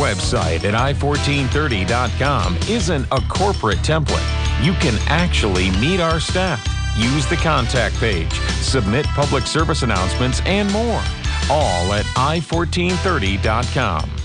website at i1430.com isn't a corporate template. You can actually meet our staff, use the contact page, submit public service announcements, and more. All at i1430.com.